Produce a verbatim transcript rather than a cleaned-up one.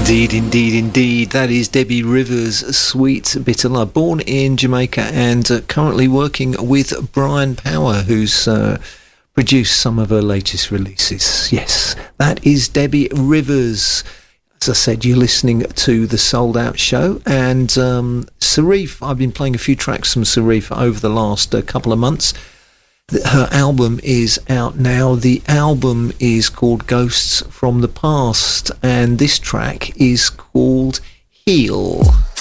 Indeed, indeed, indeed. That is Debbie Rivers' Sweet Bitter Love. Born in Jamaica and uh, currently working with Brian Power, who's uh, produced some of her latest releases. Yes, that is Debbie Rivers. As I said, you're listening to The Souled Out Show. And um, Sarif, I've been playing a few tracks from Sarif over the last uh, couple of months. Her album is out now. The album is called Ghosts from the Past, and this track is called Heal.